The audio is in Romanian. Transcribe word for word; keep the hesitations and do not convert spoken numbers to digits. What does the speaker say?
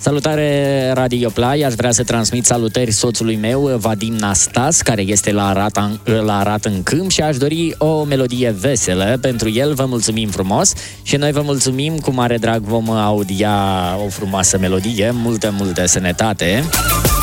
Salutare Radio Play, aș vrea să transmit salutări soțului meu, Vadim Nastas, care este la Arad, la Arad în Câmp și aș dori o melodie veselă pentru el. Vă mulțumim frumos și noi vă mulțumim, cu mare drag vom audia o frumoasă melodie, multă, multă sănătate.